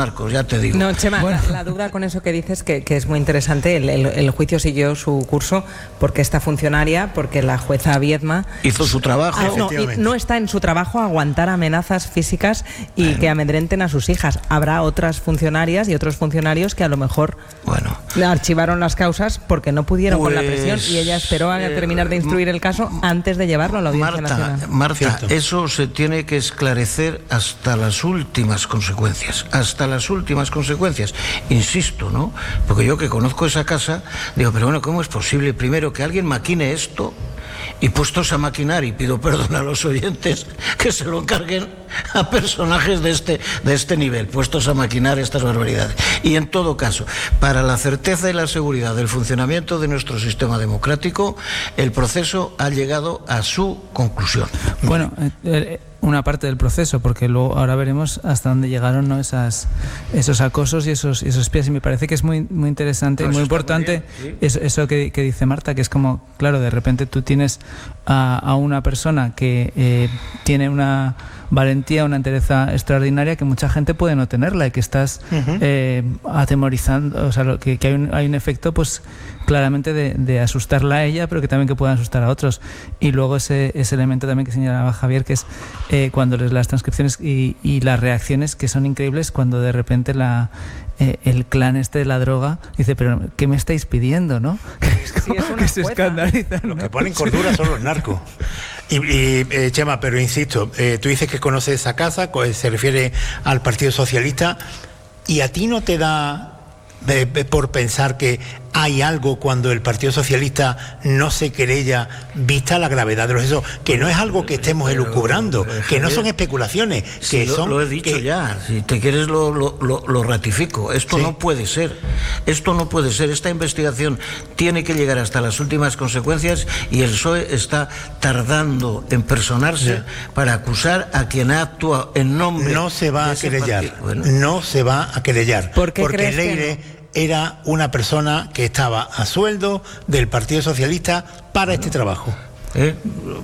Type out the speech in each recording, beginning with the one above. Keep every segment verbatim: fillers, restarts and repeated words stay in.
narcos, ya te digo. No, Chema, bueno. la, la duda con eso que dices, que, que es muy interesante, el, el, el juicio siguió su curso porque esta funcionaria, porque la jueza Viedma hizo su trabajo. Ah, no, y no está en su trabajo aguantar amenazas físicas y bueno. que amedrenten a sus hijas. Habrá otras funcionarias y otros funcionarios que a lo mejor bueno. le archivaron las causas porque no pudieron pues, con la presión y ella esperó a eh, terminar de instruir el caso antes de llevarlo a la Audiencia Marta, Nacional. Marta, Cierto. Eso se tiene que esclarecer hasta las últimas consecuencias, hasta las últimas consecuencias. Insisto, ¿no? Porque yo que conozco esa casa, digo, pero bueno, ¿cómo es posible primero que alguien maquine esto? Y puestos a maquinar, y pido perdón a los oyentes que se lo encarguen a personajes de este, de este nivel, puestos a maquinar estas barbaridades. Y en todo caso, para la certeza y la seguridad del funcionamiento de nuestro sistema democrático, el proceso ha llegado a su conclusión. Bueno, eh, una parte del proceso, porque luego ahora veremos hasta dónde llegaron, ¿no? Esas, esos acosos y esos, esos espías, y me parece que es muy, muy interesante y muy importante muy bien, ¿sí? eso, eso que, que dice Marta, que es como, claro, de repente tú tienes a, a una persona que eh, tiene una valentía, una entereza extraordinaria que mucha gente puede no tenerla y que estás uh-huh. eh, atemorizando, o sea, lo, que, que hay, un, hay un efecto pues claramente de, de asustarla a ella, pero que también que pueda asustar a otros. Y luego ese, ese elemento también que señalaba Javier, que es eh, cuando lees las transcripciones y, y las reacciones que son increíbles cuando de repente la eh, el clan este de la droga dice, pero ¿qué me estáis pidiendo, no? Sí, es que se escandalizan, ¿no? ¿no? Lo que ponen cordura son los narcos. Y, y eh, Chema, pero insisto, eh, tú dices que conoces esa casa, se refiere al Partido Socialista, y a ti no te da eh, por pensar que hay algo cuando el Partido Socialista no se querella vista la gravedad de los hechos, que no es algo que estemos elucubrando, que no son especulaciones, sí, que lo, son... lo he dicho que... ya, si te quieres lo, lo, lo, lo ratifico, esto sí. no puede ser, esto no puede ser, esta investigación tiene que llegar hasta las últimas consecuencias y el P S O E está tardando en personarse sí. para acusar a quien ha actuado en nombre... No se va de a ese querellar, bueno. no se va a querellar, ¿Por qué porque crees Leire... que no? Era una persona que estaba a sueldo del Partido Socialista para bueno, este trabajo. ¿Eh?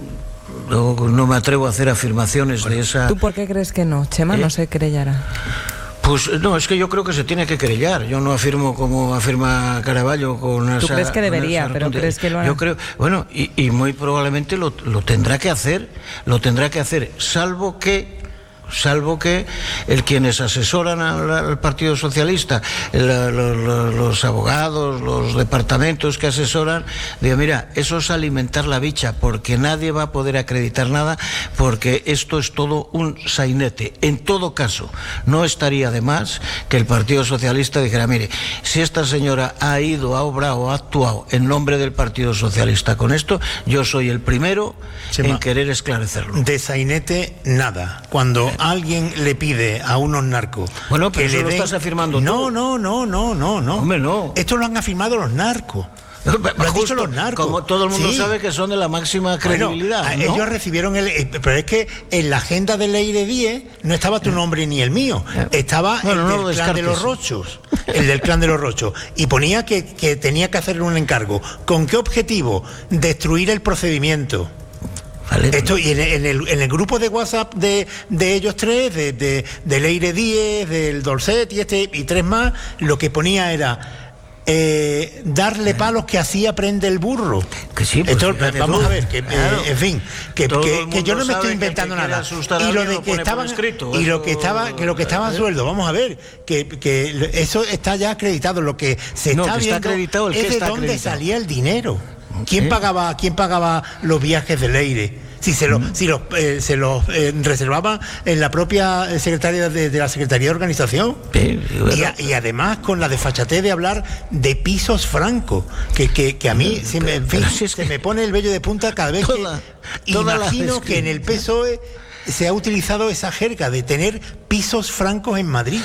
No, no me atrevo a hacer afirmaciones bueno, de esa... ¿Tú por qué crees que no? Chema ¿Eh? no se querellará. Pues no, es que yo creo que se tiene que querellar. Yo no afirmo como afirma Caravaggio con esa... ¿Tú crees que debería, pero crees que lo hará? Yo creo, bueno, y, y muy probablemente lo, lo tendrá que hacer, lo tendrá que hacer, salvo que... salvo que el quienes asesoran al, al Partido Socialista, el, lo, lo, los abogados, los departamentos que asesoran, digo, mira, eso es alimentar la bicha, porque nadie va a poder acreditar nada, porque esto es todo un sainete. En todo caso, no estaría de más que el Partido Socialista dijera, mire, si esta señora ha ido, ha obrado, ha actuado en nombre del Partido Socialista con esto, yo soy el primero Chema, en querer esclarecerlo. De sainete, nada. Cuando alguien le pide a unos narcos... Bueno, pero que eso le lo den... estás afirmando no, tú. No, no, no, no, no. Hombre, no. Esto lo han afirmado los narcos. Lo han dicho los narcos. Como todo el mundo sí. sabe que son de la máxima credibilidad. Bueno, ¿no? Ellos recibieron el... Pero es que en la agenda de Leire Díez no estaba tu nombre ni el mío. Estaba bueno, el no del clan de los Rochos. El del clan de los Rochos. Y ponía que, que tenía que hacerle un encargo. ¿Con qué objetivo? Destruir el procedimiento. Vale. Esto, y en, en, el, en el grupo de WhatsApp de, de ellos tres, de, de, de Leire Díez, del Dolcet y este y tres más, lo que ponía era eh, darle palos que así aprende el burro. Que sí, pues, Esto, vamos tú. a ver, que, claro. eh, en fin, que, que, que yo no me estoy inventando que nada. Y lo de que estaban escrito, y lo que estaba que lo que estaba a sueldo, vamos a ver, que, que eso está ya acreditado. Lo que se no, está que viendo está acreditado, el es que de está dónde acreditado. salía el dinero. ¿Quién ¿Eh? pagaba quién pagaba los viajes de Leire? Si se los si los eh, se los eh, reservaba en la propia secretaria de, de la Secretaría de Organización. Sí, bueno. y, a, y además con la desfachatez de hablar de pisos francos, que, que, que a mí se me, en fin, si es se que me pone el vello de punta cada vez toda, que toda imagino que en el P S O E se ha utilizado esa jerga de tener pisos francos en Madrid.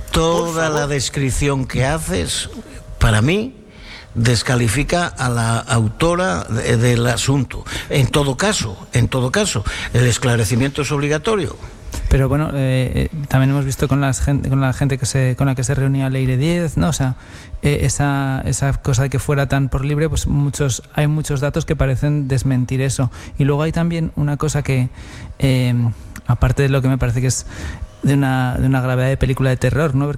Toda la descripción que haces, para mí, descalifica a la autora de, del asunto. En todo caso, en todo caso, el esclarecimiento es obligatorio. Pero bueno, eh, también hemos visto con, las gente, con la gente que se, con la que se reunía Leire Díez, ¿no? O sea, eh, esa, esa cosa de que fuera tan por libre, pues muchos hay muchos datos que parecen desmentir eso. Y luego hay también una cosa que, eh, aparte de lo que me parece que es de una, de una gravedad de película de terror, ¿no?